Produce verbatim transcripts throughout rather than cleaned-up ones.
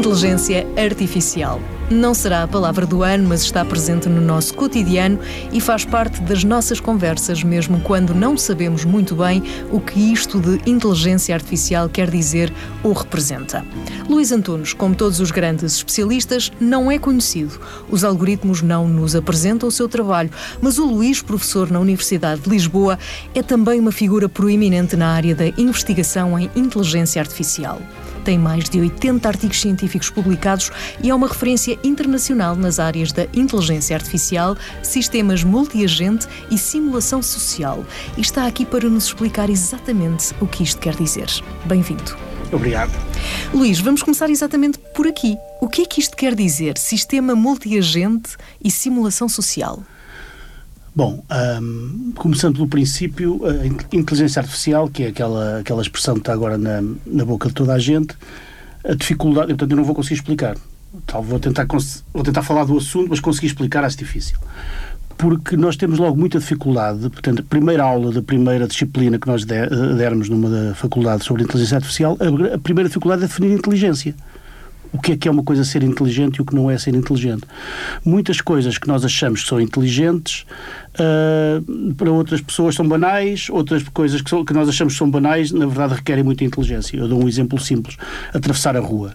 Inteligência artificial. Não será a palavra do ano, mas está presente no nosso cotidiano e faz parte das nossas conversas, mesmo quando não sabemos muito bem o que isto de inteligência artificial quer dizer ou representa. Luís Antunes, como todos os grandes especialistas, não é conhecido. Os algoritmos não nos apresentam o seu trabalho, mas o Luís, professor na Universidade de Lisboa, é também uma figura proeminente na área da investigação em inteligência artificial. Tem mais de oitenta artigos científicos publicados e é uma referência internacional nas áreas da inteligência artificial, sistemas multiagente e simulação social. E está aqui para nos explicar exatamente o que isto quer dizer. Bem-vindo. Obrigado. Luís, vamos começar exatamente por aqui. O que é que isto quer dizer? Sistema multiagente e simulação social? Bom, um, começando pelo princípio, a inteligência artificial, que é aquela, aquela expressão que está agora na, na boca de toda a gente, a dificuldade, portanto eu não vou conseguir explicar. Tal, vou, tentar, vou tentar falar do assunto, mas conseguir explicar acho difícil. Porque nós temos logo muita dificuldade, portanto, a primeira aula da primeira disciplina que nós der, dermos numa da faculdade sobre inteligência artificial, a, a primeira dificuldade é definir inteligência. O que é que é uma coisa ser inteligente e o que não é ser inteligente. Muitas coisas que nós achamos que são inteligentes, uh, para outras pessoas são banais, outras coisas que, são, que nós achamos que são banais, na verdade requerem muita inteligência. Eu dou um exemplo simples. Atravessar a rua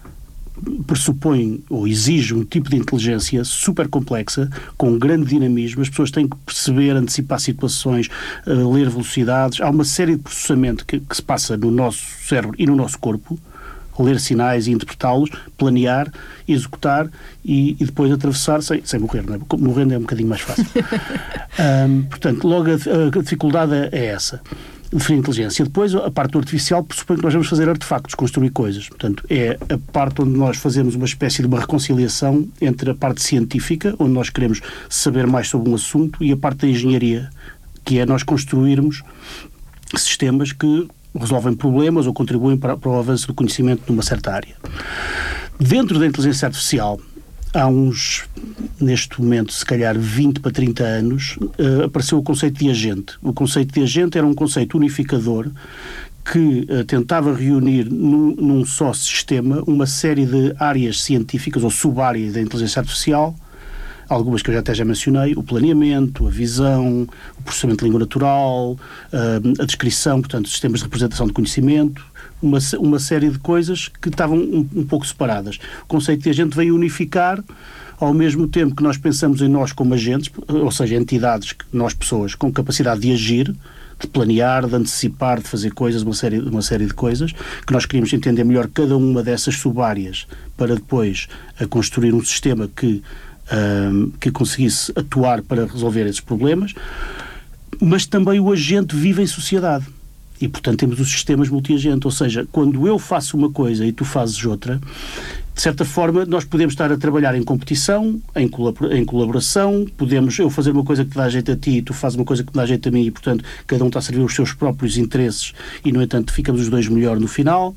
pressupõe ou exige um tipo de inteligência super complexa, com grande dinamismo. As pessoas têm que perceber, antecipar situações, uh, ler velocidades. Há uma série de processamento que, que se passa no nosso cérebro e no nosso corpo, ler sinais e interpretá-los, planear, executar e, e depois atravessar sem, sem morrer, não é? Morrendo é um bocadinho mais fácil. um, portanto, logo a, a dificuldade é essa, definir inteligência. Depois, a parte do artificial pressupõe que nós vamos fazer artefactos, construir coisas. Portanto, é a parte onde nós fazemos uma espécie de uma reconciliação entre a parte científica, onde nós queremos saber mais sobre um assunto, e a parte da engenharia, que é nós construirmos sistemas que resolvem problemas ou contribuem para, para o avanço do conhecimento numa certa área. Dentro da inteligência artificial, há uns, neste momento, se calhar vinte para trinta anos, uh, apareceu o conceito de agente. O conceito de agente era um conceito unificador que uh, tentava reunir num, num só sistema uma série de áreas científicas ou sub-áreas da inteligência artificial, algumas que eu já até já mencionei, o planeamento, a visão, o processamento de língua natural, a descrição, portanto, sistemas de representação de conhecimento, uma, uma série de coisas que estavam um, um pouco separadas. O conceito de agente veio unificar, ao mesmo tempo que nós pensamos em nós como agentes, ou seja, entidades, nós pessoas, com capacidade de agir, de planear, de antecipar, de fazer coisas, uma série, uma série de coisas, que nós queríamos entender melhor cada uma dessas sub-áreas para depois a construir um sistema que Um, que conseguisse atuar para resolver esses problemas, mas também o agente vive em sociedade. E, portanto, temos os sistemas multiagente, ou seja, quando eu faço uma coisa e tu fazes outra, de certa forma, nós podemos estar a trabalhar em competição, em, colabora- em colaboração, podemos eu fazer uma coisa que te dá jeito a ti e tu fazes uma coisa que te dá jeito a mim e, portanto, cada um está a servir os seus próprios interesses e, no entanto, ficamos os dois melhor no final.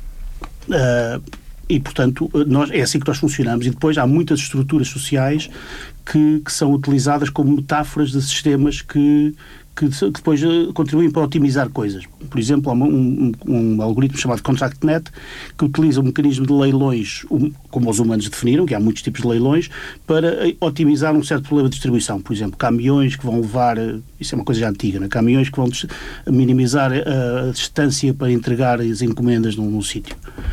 Uh, E, portanto, nós, é assim que nós funcionamos. E depois há muitas estruturas sociais que, que são utilizadas como metáforas de sistemas que, que, que depois contribuem para otimizar coisas. Por exemplo, há um, um, um algoritmo chamado ContractNet que utiliza um mecanismo de leilões, um, como os humanos definiram, que há muitos tipos de leilões, para otimizar um certo problema de distribuição. Por exemplo, caminhões que vão levar, isso é uma coisa já antiga, né? Caminhões que vão minimizar a, a distância para entregar as encomendas num, num sítio.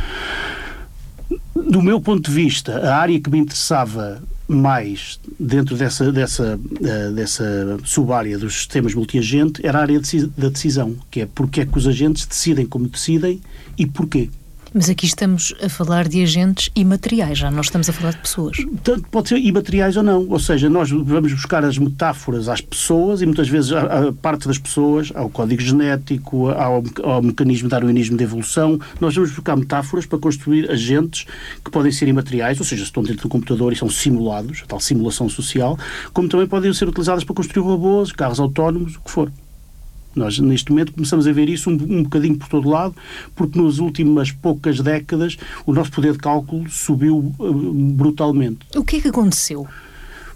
Do meu ponto de vista, a área que me interessava mais dentro dessa, dessa, uh, dessa sub-área dos sistemas multiagente era a área de, da decisão, que é porque é que os agentes decidem como decidem e porquê. Mas aqui estamos a falar de agentes imateriais, já não estamos a falar de pessoas. Tanto pode ser imateriais ou não, ou seja, nós vamos buscar as metáforas às pessoas e muitas vezes a, a parte das pessoas, ao código genético, ao, ao mecanismo darwinismo de evolução, nós vamos buscar metáforas para construir agentes que podem ser imateriais, ou seja, estão dentro do computador e são simulados, a tal simulação social, como também podem ser utilizadas para construir robôs, carros autónomos, o que for. Nós, neste momento, começamos a ver isso um, um bocadinho por todo lado, porque nas últimas poucas décadas o nosso poder de cálculo subiu uh, brutalmente. O que é que aconteceu? O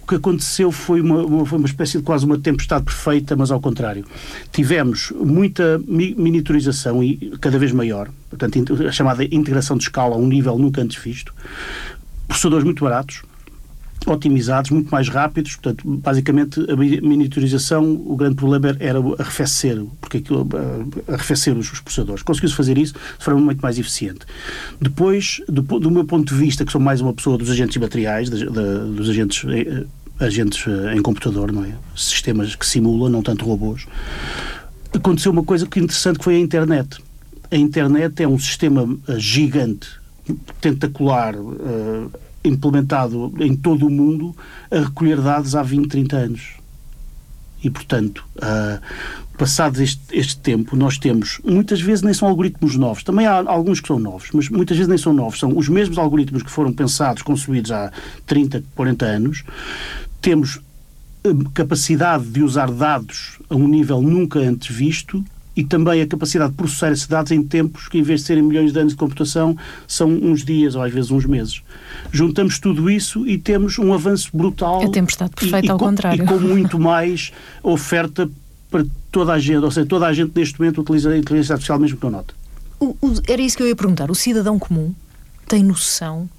que aconteceu foi uma, uma, foi uma espécie de quase uma tempestade perfeita, mas ao contrário. Tivemos muita mi- miniaturização e cada vez maior, portanto, a chamada integração de escala a um nível nunca antes visto, processadores muito baratos, otimizados, muito mais rápidos. Portanto, basicamente, a miniaturização, o grande problema era arrefecer, porque aquilo, arrefecer os, os processadores. Conseguiu-se fazer isso de forma muito mais eficiente. Depois, do, do meu ponto de vista, que sou mais uma pessoa dos agentes imateriais, de, de, dos agentes, eh, agentes em computador, não é? Sistemas que simulam, não tanto robôs, aconteceu uma coisa que interessante, que foi a internet. A internet é um sistema uh, gigante, tentacular, uh, implementado em todo o mundo, a recolher dados há vinte, trinta anos. E, portanto, uh, passado este, este tempo, nós temos, muitas vezes nem são algoritmos novos, também há alguns que são novos, mas muitas vezes nem são novos, são os mesmos algoritmos que foram pensados, concebidos há trinta, quarenta anos. Temos uh, capacidade de usar dados a um nível nunca antes visto, e também a capacidade de processar esses dados em tempos que, em vez de serem milhões de anos de computação, são uns dias ou às vezes uns meses. Juntamos tudo isso e temos um avanço brutal. A tempestade perfeita, e, ao e com, contrário. E com muito mais oferta para toda a gente. Ou seja, toda a gente neste momento utiliza a inteligência artificial mesmo que não note. O, o, era isso que eu ia perguntar. O cidadão comum tem noção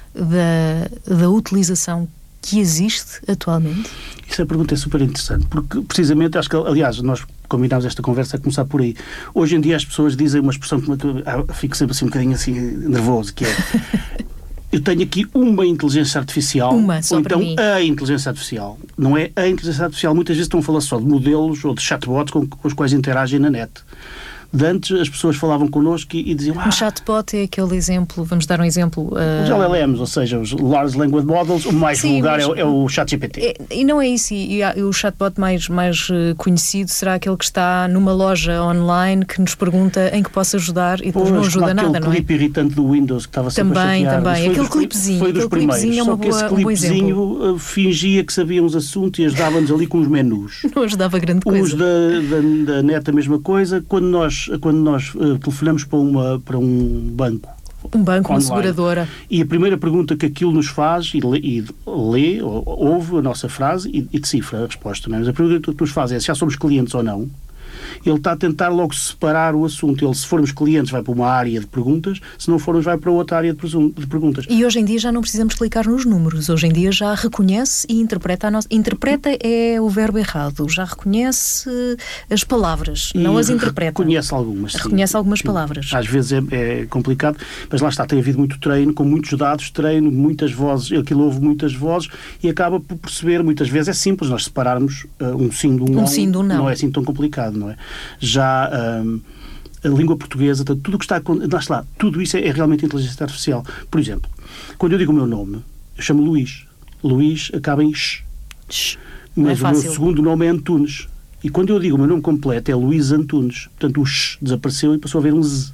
da, da utilização que existe atualmente? Essa pergunta é super interessante, porque precisamente, acho que, aliás, nós combinámos esta conversa a começar por aí. Hoje em dia as pessoas dizem uma expressão que eu fico sempre assim um bocadinho assim nervoso, que é eu tenho aqui uma inteligência artificial, uma, só ou então para mim. A inteligência artificial. Não é a inteligência artificial. Muitas vezes estão a falar só de modelos ou de chatbots com, com os quais interagem na net. De antes as pessoas falavam connosco e, e diziam... Ah, um chatbot é aquele exemplo, vamos dar um exemplo... Uh... Os L L Ms, ou seja, os Large Language Models, o mais Sim, vulgar mas... é, é o ChatGPT. É, e não é isso, e, e o chatbot mais, mais uh, conhecido será aquele que está numa loja online que nos pergunta em que possa ajudar e depois pois, não ajuda nada, não é? Aquele clipe irritante do Windows que estava sempre também, a chatear. Também, aquele clipezinho. Foi dos aquele primeiros. É uma Só que boa, esse um bom clipezinho fingia que sabia uns assuntos e ajudava-nos ali com os menus. Não ajudava grande coisa. Os da, da, da net a mesma coisa. Quando nós, quando nós uh, telefonamos para Uma, para um banco. Um banco, online, uma seguradora. E a primeira pergunta que aquilo nos faz, e lê, e lê ou, ouve a nossa frase e, e decifra a resposta. Não é? Mas a pergunta que nos faz é se já somos clientes ou não. Ele está a tentar logo separar o assunto. Ele, se formos clientes, vai para uma área de perguntas, se não formos, vai para outra área de perguntas. E hoje em dia já não precisamos clicar nos números. Hoje em dia já reconhece e interpreta a nossa... Interpreta é o verbo errado. Já reconhece as palavras, e não as interpreta. Reconhece algumas, sim. Reconhece algumas palavras. Às vezes é, é complicado, mas lá está, tem havido muito treino, com muitos dados, treino, muitas vozes, aquilo ouve muitas vozes e acaba por perceber, muitas vezes é simples, nós separarmos uh, um sim de um, um não, sim de um não. Não é assim tão complicado, não é? Já um, a língua portuguesa, tudo o que está, lá, tudo isso é, é realmente inteligência artificial. Por exemplo, quando eu digo o meu nome, eu chamo Luís. Luís acaba em sh. sh. Mas é o meu segundo nome é Antunes. E quando eu digo o meu nome completo é Luís Antunes. Portanto, o sh desapareceu e passou a haver um z.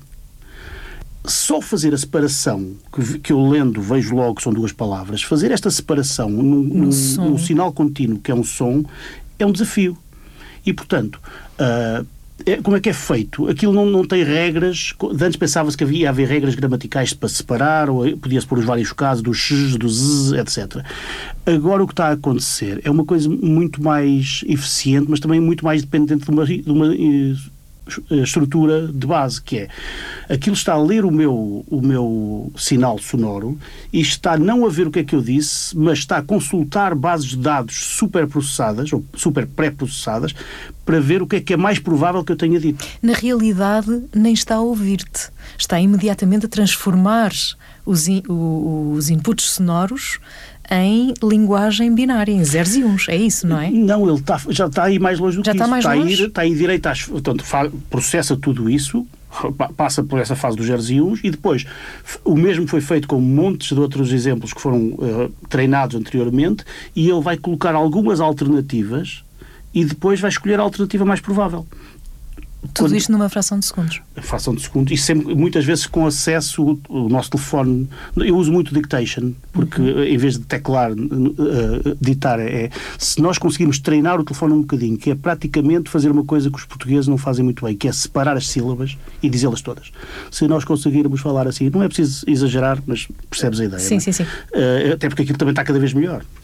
Só fazer a separação, que, que eu lendo vejo logo que são duas palavras, fazer esta separação num, num, num sinal contínuo, que é um som, é um desafio. E, portanto, uh, é, como é que é feito? Aquilo não, não tem regras. De antes pensava-se que havia haver regras gramaticais para separar, ou podia-se pôr os vários casos, do x, do z, etcétera. Agora o que está a acontecer é uma coisa muito mais eficiente, mas também muito mais dependente de uma, de uma estrutura de base, que é aquilo está a ler o meu, o meu sinal sonoro e está não a ver o que é que eu disse, mas está a consultar bases de dados super processadas ou super pré-processadas para ver o que é que é mais provável que eu tenha dito. Na realidade, nem está a ouvir-te. Está imediatamente a transformar os, in, os inputs sonoros em linguagem binária, em zeros e uns. É isso, não é? Não, ele está, já está aí mais longe do já que está isso. Mais está, longe? A ir, está aí direito às... Portanto, processa tudo isso, passa por essa fase dos zeros e uns e depois o mesmo foi feito com montes de outros exemplos que foram uh, treinados anteriormente e ele vai colocar algumas alternativas e depois vai escolher a alternativa mais provável. Tudo Quando, isto numa fração de segundos. Fração de segundos. E sempre, muitas vezes com acesso, o, o nosso telefone... Eu uso muito dictation, porque uhum. em vez de teclar, uh, ditar, é... Se nós conseguirmos treinar o telefone um bocadinho, que é praticamente fazer uma coisa que os portugueses não fazem muito bem, que é separar as sílabas e dizê-las todas. Se nós conseguirmos falar assim, não é preciso exagerar, mas percebes a ideia, sim, não é? sim, sim. Uh, até porque aquilo também está cada vez melhor.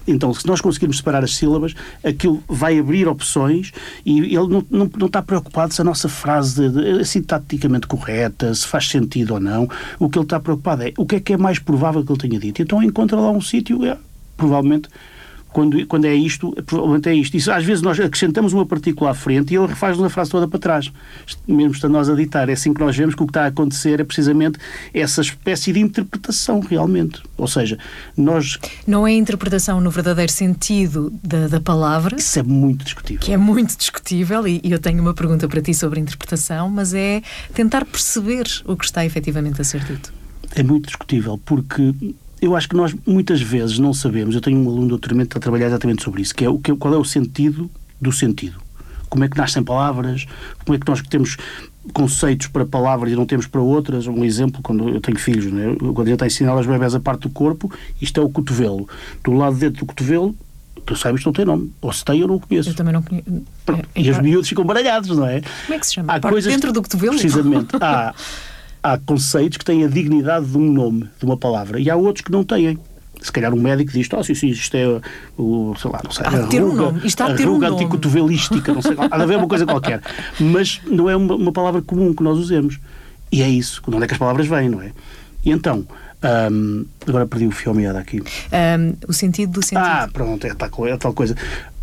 Então, se nós conseguirmos separar as sílabas, aquilo vai abrir opções e ele não, não, não está preocupado se a nossa frase é sintaticamente correta, se faz sentido ou não. O que ele está preocupado é o que é que é mais provável que ele tenha dito. Então encontra lá um sítio, é, provavelmente, quando, quando é isto, provavelmente é isto. Isso, às vezes nós acrescentamos uma partícula à frente e ele refaz-nos a frase toda para trás. Mesmo estando nós a ditar, é assim que nós vemos que o que está a acontecer é precisamente essa espécie de interpretação, realmente. Ou seja, nós... Não é a interpretação no verdadeiro sentido da, da palavra. Isso é muito discutível. Que é muito discutível, e, e eu tenho uma pergunta para ti sobre a interpretação, mas é tentar perceber o que está efetivamente a ser dito. É muito discutível, porque... Eu acho que nós muitas vezes não sabemos. Eu tenho um aluno de doutoramento a trabalhar exatamente sobre isso, que é, o, que, qual é o sentido do sentido. Como é que nascem palavras, como é que nós temos conceitos para palavras e não temos para outras. Um exemplo, quando eu tenho filhos, né? Quando a gente está a ensinar aos bebés a parte do corpo, isto é o cotovelo. Do lado de dentro do cotovelo, tu sabes que não tem nome. Ou se tem, eu não conheço. Eu também não conheço. É, e os miúdos ficam baralhados, não é? Como é que se chama? Há parte coisas, dentro do cotovelo? Precisamente. Há... Há conceitos que têm a dignidade de um nome, de uma palavra, e há outros que não têm. Se calhar um médico diz, oh, sim, sim, isto é o, sei lá, não sei, há de ter um nome. Isto há de ter um nome. Anticotovelística, não sei, há de haver uma coisa qualquer. Mas não é uma, uma palavra comum que nós usemos. E é isso, de onde é que as palavras vêm, não é? E então, hum, agora perdi o fio à meada aqui. Um, o sentido do sentido. Ah, pronto, é tal, é tal coisa.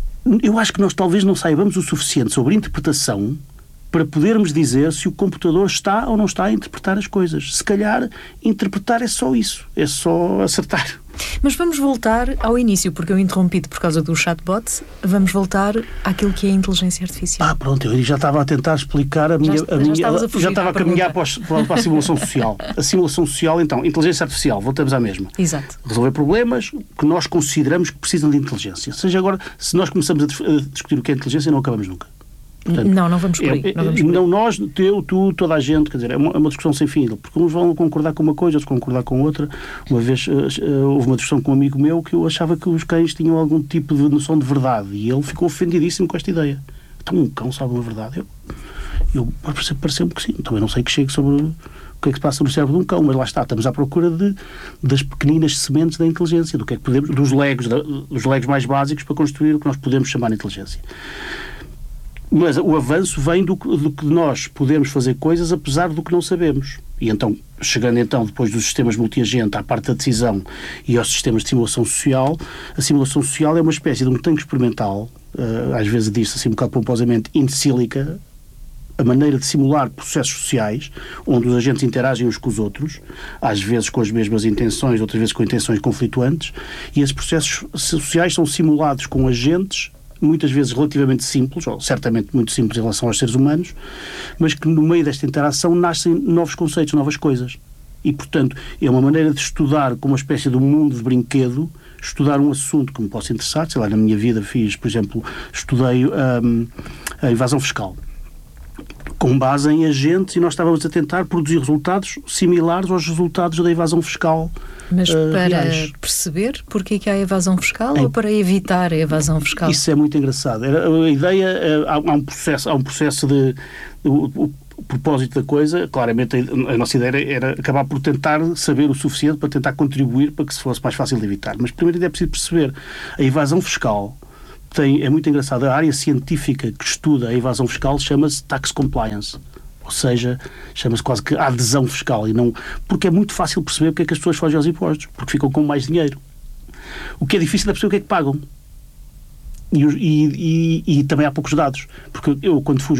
Eu acho que nós talvez não saibamos o suficiente sobre interpretação para podermos dizer se o computador está ou não está a interpretar as coisas. Se calhar, interpretar é só isso. É só acertar. Mas vamos voltar ao início, porque eu interrompi-te por causa do chatbot. Vamos voltar àquilo que é a inteligência artificial. Ah, pronto. Eu já estava a tentar explicar a minha... Já, a minha, já, a, a já estava a caminhar para, os, para a simulação social. A simulação social, então, inteligência artificial. Voltamos à mesma. Exato. Resolver problemas que nós consideramos que precisam de inteligência. Ou seja, agora, se nós começamos a discutir o que é inteligência, não acabamos nunca. Portanto, não, não vamos por aí. É, não, vamos por aí. não nós, eu, tu, toda a gente, quer dizer, é uma, é uma discussão sem fim, porque uns vão concordar com uma coisa, outros concordar com outra. Uma vez uh, uh, houve uma discussão com um amigo meu que eu achava que os cães tinham algum tipo de noção de verdade e ele ficou ofendidíssimo com esta ideia. Então um cão sabe uma verdade? Eu, eu pareceu-me que sim. Então eu não sei que chegue sobre o que é que se passa no cérebro de um cão, mas lá está, estamos à procura de, das pequeninas sementes da inteligência, do que é que podemos, dos legos, da, dos legos mais básicos para construir o que nós podemos chamar de inteligência. Mas o avanço vem do, do que nós podemos fazer coisas apesar do que não sabemos. E então, chegando então depois dos sistemas multiagente à parte da decisão e aos sistemas de simulação social, a simulação social é uma espécie de um tanque experimental, uh, às vezes diz-se assim um bocado pomposamente, in silica, a maneira de simular processos sociais, onde os agentes interagem uns com os outros, às vezes com as mesmas intenções, outras vezes com intenções conflituantes, e esses processos sociais são simulados com agentes muitas vezes relativamente simples, ou certamente muito simples em relação aos seres humanos, mas que no meio desta interação nascem novos conceitos, novas coisas. E, portanto, é uma maneira de estudar como uma espécie de um mundo de brinquedo, estudar um assunto que me possa interessar. Sei lá, na minha vida fiz, por exemplo, estudei um, a evasão fiscal, com base em agentes, e nós estávamos a tentar produzir resultados similares aos resultados da evasão fiscal. Mas uh, para reais. Perceber porque é que há evasão fiscal é, ou para evitar a evasão fiscal? Isso é muito engraçado. A ideia, há um processo, há um processo de... O, o, o propósito da coisa, claramente a, a nossa ideia era acabar por tentar saber o suficiente para tentar contribuir para que se fosse mais fácil de evitar. Mas primeiro é preciso perceber a evasão fiscal. Tem, é muito engraçado. A área científica que estuda a evasão fiscal chama-se tax compliance. Ou seja, chama-se quase que adesão fiscal. E não, porque é muito fácil perceber porque é que as pessoas fogem aos impostos. Porque ficam com mais dinheiro. O que é difícil é perceber o que é que pagam. E, e, e, e também há poucos dados. Porque eu, quando fujo